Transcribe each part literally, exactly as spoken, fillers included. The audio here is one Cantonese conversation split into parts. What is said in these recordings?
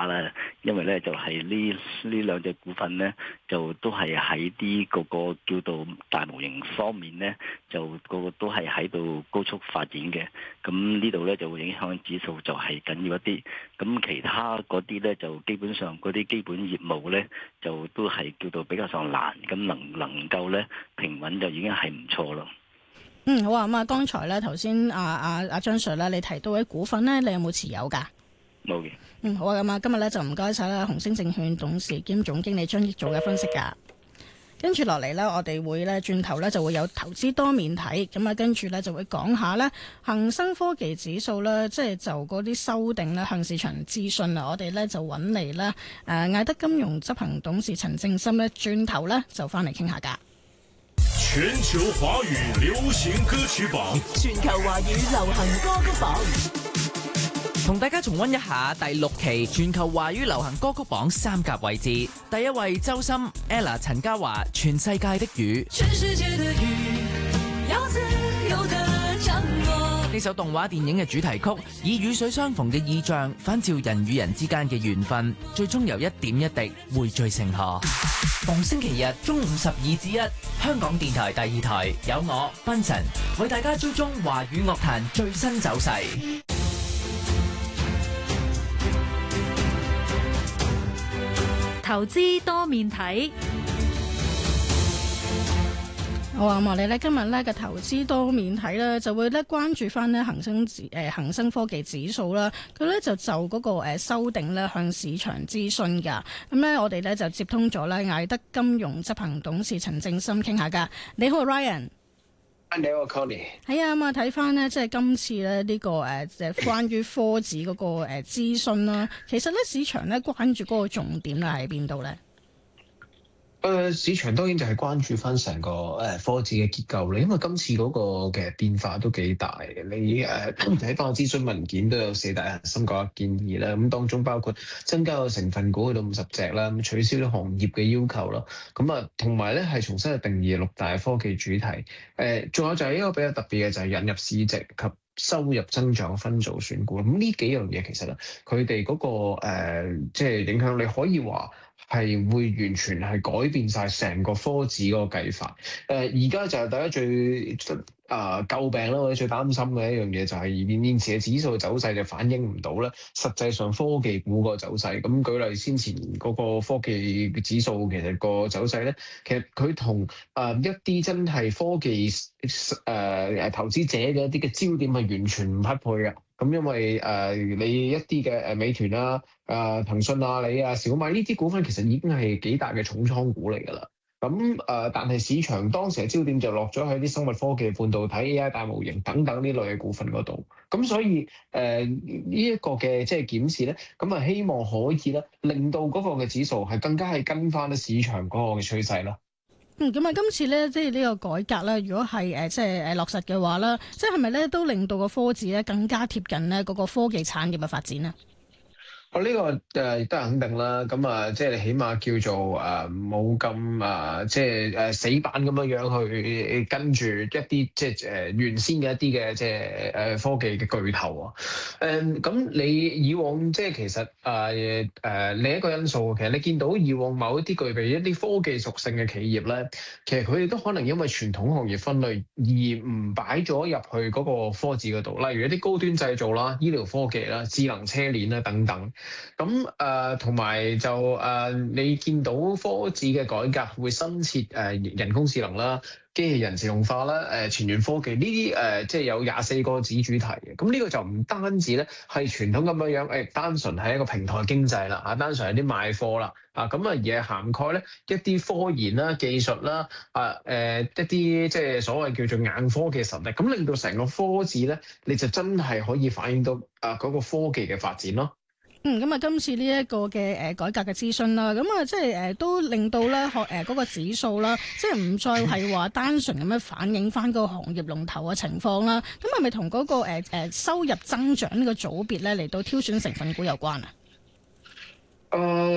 價啦。因為咧就係呢呢兩隻股份咧，就都係喺啲嗰個叫做大模型方面咧，就個個都係喺度高速發展嘅。咁呢度咧就會影響指數，就係緊要一啲。咁其他嗰啲咧就基本上嗰啲基本業務咧，就都係叫做比較上難。咁能能夠咧平穩就已經係唔錯咯。 嗯，好啊。咁啊，剛才咧頭先阿阿阿張 Sir 咧，你提到嘅股份咧，你有冇持有㗎？ 冇嘅。 嗯，好啊。咁啊，今日咧就唔該晒啦，紅星證券董事兼總經理張益祖嘅分析㗎。跟住落嚟呢，我哋會咧轉頭咧就會有投資多面睇，咁啊跟住咧就會講下呢恒生科技指數咧，即係就嗰啲修訂咧向市場諮詢啊，我哋咧就揾嚟咧誒艾德金融執行董事陳正深咧，轉頭咧就翻嚟傾下㗎。 全球華語流行歌曲榜， 全球華語流行歌曲榜。 同大家重溫一下第六期全球華語流行歌曲榜三甲位置。第一位周深 Ella 陳嘉華《全世界的雨》， 全世界的雨要自由地降落。 呢首動畫電影嘅主題曲，以雨水相逢嘅意象反照人與人之間嘅緣分，最終由一點一滴匯聚成河。逢星期日中午十二至一，香港電台第二台有我賓神為大家追蹤華語樂壇最新走勢。 投資多面睇。 好啊，咁我哋咧今日咧嘅投資多面睇咧，就會咧關注翻咧恒生指誒恒生科技指數啦。佢咧就就嗰個誒修訂咧向市場諮詢噶。咁咧我哋咧就接通咗咧艾德金融執行董事陳正深傾下噶。你好 ，Ryan。 你好 ，Connie。 係啊，咁啊睇翻呢，即係今次咧呢個誒誒關於科指嗰個誒諮詢啦。其實咧市場咧關注嗰個重點咧喺邊度咧？ 誒、呃、市場當然就係關注翻成個誒、呃、科指嘅結構啦，因為今次嗰個嘅變化都幾大嘅。你誒睇翻個諮詢文件都有四大核心改革建議啦，咁當中包括增加個成分股去到五十隻啦，咁取消啲行業嘅要求啦，咁啊同埋咧係重新去定義六大科技主題。誒、呃，仲有就係一個比較特別嘅就係引入市值及收入增長分組選股。咁呢幾樣嘢其實咧，佢哋嗰個誒、呃、即係影響，你可以話係會完全係改變晒成個科指嗰個計法。誒而家就係大家最啊、呃、詬病啦，或者最擔心嘅一樣嘢就係現現時嘅指數走勢就反映唔到咧，實際上科技股個走勢。咁舉例先前嗰個科技指數，其實個走勢咧，其實佢同誒一啲真係科技誒誒、呃、投資者嘅一啲嘅焦點係完全唔匹配嘅。咁因為誒、呃、你一啲嘅誒美團啊、誒騰訊啊、你啊小米呢啲股份其實已經係幾大嘅重倉股嚟㗎啦。咁誒、呃，但係市場當時嘅焦點就落咗喺啲生物科技、半導體、A I 大模型等等呢類嘅股份嗰度。咁所以誒呢一個嘅即係檢視咧，咁啊希望可以咧令到嗰個嘅指數係更加係跟翻咧市場嗰個嘅趨勢啦。 嗯，咁啊，今次咧，即係呢個改革咧，如果係誒、呃，即係誒落實嘅話啦，即係係咪咧都令到個科指咧更加貼近咧嗰個科技產業嘅發展咧？ 我呢、這個誒亦都係肯定啦，咁啊，即係你起碼叫做誒冇咁啊，即係誒死板咁樣樣去跟住一啲即係誒原先嘅一啲嘅即係誒科技嘅巨頭啊。誒、嗯、咁你以往即係其實誒誒、呃呃、另一個因素，其實你見到以往某一啲具備一啲科技屬性嘅企業咧，其實佢哋都可能因為傳統行業分類而唔擺咗入去嗰個科指嗰度，例如一啲高端製造啦、醫療科技啦、智能車鏈啦等等。咁誒同埋就誒、呃，你見到科指嘅改革會新設誒、呃、人工智能啦、機器人自動化啦、誒、呃、前沿科技呢啲誒，即係有廿四個子主題嘅。咁呢個就唔單止咧係傳統咁樣樣，誒、呃、單純係一個平台經濟啦，啊單純係啲賣貨啦，啊咁啊而係涵蓋咧一啲科研啦、技術啦，啊誒、呃、一啲即係所謂叫做硬科嘅實力，咁令到成個科指咧，你就真係可以反映到啊嗰個科技嘅發展咯。 嗯，咁啊，今次呢一個嘅誒改革嘅諮詢啦，咁啊，即係誒都令到咧學誒嗰個指數啦，即係唔再係話單純咁樣反映翻個行業龍頭嘅情況啦。咁係咪同嗰個誒誒收入增長呢個組別咧嚟到挑選成分股有關啊？ 誒、呃，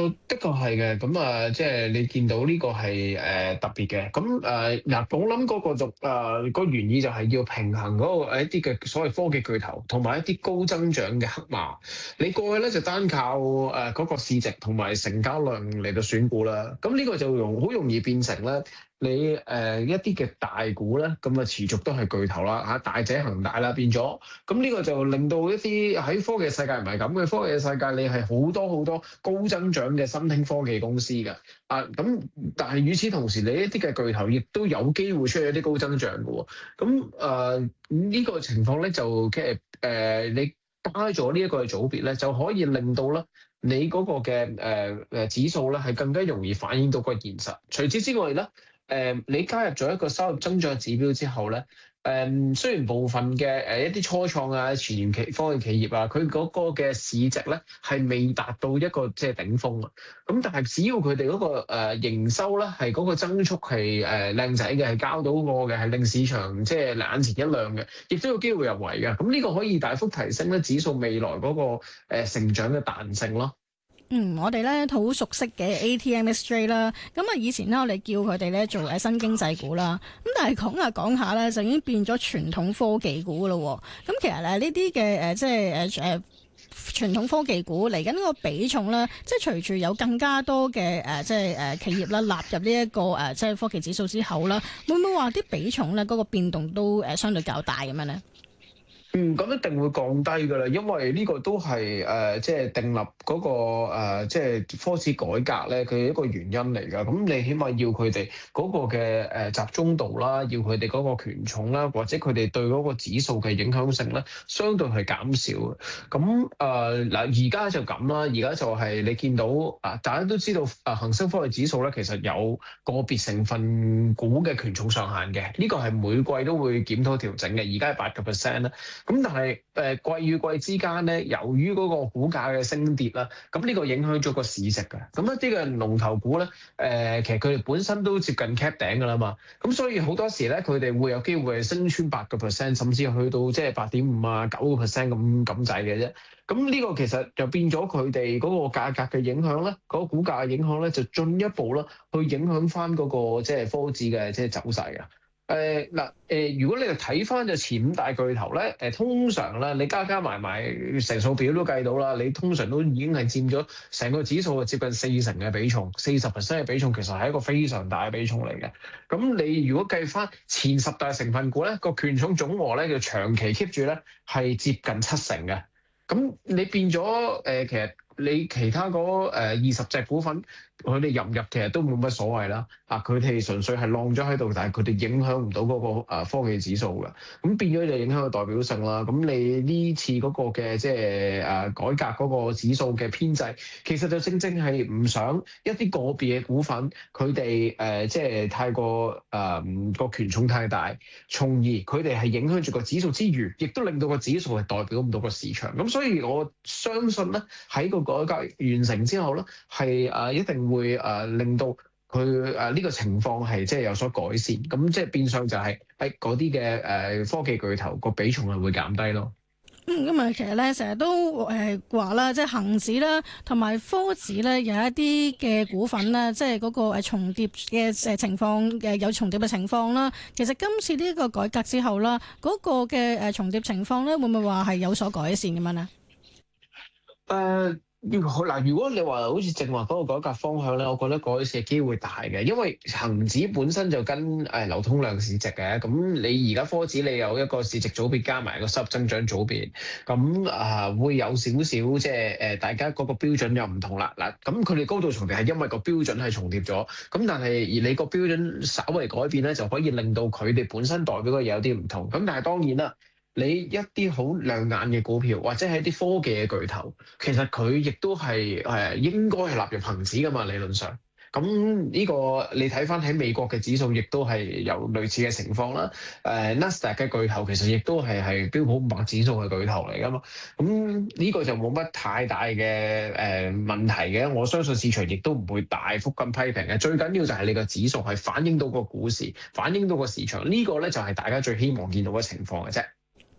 就的確係嘅，咁啊，即係你見到呢個係誒、呃、特別嘅，咁誒嗱，我諗嗰個就誒、呃那個原意就係要平衡嗰個一啲嘅所謂科技巨頭同埋一啲高增長嘅黑馬。你過去咧就單靠誒嗰、呃那個市值同埋成交量嚟到選股啦，咁呢個就容好容易變成咧。你誒、呃、一啲嘅大股咧，咁啊持續都係巨頭啦嚇，大者恒大啦變咗，咁呢個就令到一啲喺科技世界唔係咁嘅，科技世界你係好多好多高增長嘅新興科技公司嘅，啊咁，但係與此同時，你一啲嘅巨頭亦都有機會出現一啲高增長嘅喎，咁誒呢個情況咧就嘅誒、呃、你加咗呢一個組別咧，就可以令到咧。你嗰個嘅誒誒指數咧，係更加容易反映到個現實。除此之外咧，誒、呃、你加入咗一個收入增長指標之後咧，誒、呃、雖然部分嘅誒、呃、一啲初創啊、前沿期科技企業啊，佢嗰個嘅市值咧係未達到一個即係頂峰啊。咁但係只要佢哋嗰個誒、呃、營收咧係嗰個增速係誒靚仔嘅，係交到個嘅，係令市場即係眼前一亮嘅，亦都有機會入圍嘅。咁呢個可以大幅提升咧指數未來嗰、那個誒、呃、成長嘅彈性咯。 嗯，我哋咧好熟悉嘅 A T M S J 啦，咁啊以前咧我哋叫佢哋咧做誒新經濟股啦，咁但係講下講下咧就已經變咗傳統科技股噶咯。咁其實誒呢啲嘅誒即係誒誒傳統科技股嚟緊個比重咧，即係隨住有更加多嘅誒即係誒企業啦納入呢一個誒即係科技指數之後啦，會唔會話啲比重咧嗰個變動都誒相對較大咁樣咧？ 嗯，咁一定會降低㗎啦，因為呢個都係誒、呃，即係訂立嗰、那個、呃、即係科指改革咧，佢一個原因嚟㗎。咁你起碼要佢哋嗰個嘅誒集中度啦，要佢哋嗰個權重啦，或者佢哋對嗰個指數嘅影響性咧，相對係減少嘅。咁誒嗱，而家就咁啦，而家就係你見到啊，大家都知道啊，恒生科技指數咧，其實有個別成分股嘅權重上限嘅，呢、這個係每季都會檢討調整嘅，而家係八個 percent 啦。咁但係誒季與季之間咧，由於嗰個股價嘅升跌啦，咁呢個影響咗個市值嘅。咁一啲嘅龍頭股咧，誒、呃、其實佢哋本身都接近 cap 頂㗎啦嘛。咁所以好多時咧，佢哋會有機會係升穿八個 percent，甚至去到即係八點五啊、九個 percent 咁咁滯嘅啫。咁呢個其實就變咗佢哋嗰個價格嘅影響咧，嗰、嗰個股價嘅影響咧，就進一步啦，去影響翻嗰個即係科指嘅即係走勢啊。誒嗱誒，如果你哋睇翻就前五大巨頭咧，誒、呃、通常咧你加加埋埋成數表都計到啦，你通常都已經係佔咗成個指數接近四成嘅比重，四十 percent 嘅比重其實係一個非常大嘅比重嚟嘅。咁你如果計翻前十大成分股咧，個權重總和咧就長期 keep 住咧係接近七成嘅。咁你變咗誒、呃，其實你其他嗰誒二十隻股份，佢哋入唔入其實都冇乜所謂啦。啊，佢哋純粹係晾咗喺度，但係佢哋影響唔到嗰個、呃、科技指數嘅。咁變咗就影響個代表性啦。咁你呢次嗰個嘅即係誒改革嗰個指數嘅編制，其實就正正係唔想一啲個別嘅股份，佢哋誒即係太過誒個、呃、權重太大，從而佢哋係影響住個指數之餘，亦都令到個指數係代表唔到個市場。咁所以我相信咧，喺個改革完成之後咧，係誒、呃、一定會誒、呃、令到佢誒呢個情況係即係有所改善。咁即係變相就係喺嗰啲嘅誒科技巨頭個比重係會減低咯。 嗯，咁啊，其實咧成日都誒話啦，即係恒指啦，同埋科指咧有一啲嘅股份咧，即係嗰個誒重疊嘅誒情況嘅有重疊嘅情況啦。其實今次呢個改革之後啦，嗰個嘅誒重疊情況咧，會唔會話係有所改善咁樣咧？ 誒。好嗱，如果你話好似正話嗰個改革方向咧，我覺得改善嘅機會大嘅，因為恒指本身就跟誒流通量市值嘅，咁你而家科指你有一個市值組別加埋個收入增長組別，咁啊、呃、會有少少即係誒大家嗰個標準又唔同啦。嗱，咁佢哋高度重疊係因為個標準係重疊咗，咁但係而你個標準稍為改變咧，就可以令到佢哋本身代表嘅嘢有啲唔同。咁但係當然啦。你一啲好亮眼嘅股票，或者係一啲科技嘅巨頭，其實佢亦都係誒應該係納入恒指㗎嘛，理論上。咁呢個你睇翻喺美國嘅指數，亦都係有類似嘅情況啦。誒 Nasdaq 嘅巨頭其實亦都係係標普五百指數嘅巨頭嚟㗎嘛。咁呢個就冇乜太大嘅誒、呃、問題嘅。我相信市場亦都唔會大幅咁批評嘅。最緊要就係你個指數係反映到個股市，反映到個市場。呢個咧就係大家最希望見到嘅情況嘅啫。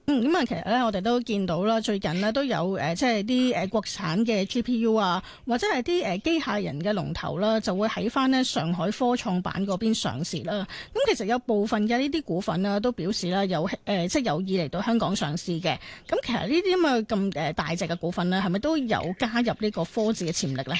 嗯，咁啊，其實咧，我哋都見到啦，最近呢都有誒、呃，即係啲誒國產嘅 G P U 啊，或者係啲誒機械人嘅龍頭啦，就會喺翻呢上海科創板嗰邊上市啦。咁其實有部分嘅呢啲股份呢，都表示啦有誒、呃，即係有意嚟到香港上市嘅。咁其實呢啲咁嘅咁誒大隻嘅股份呢，係咪都有加入呢個科技嘅潛力咧？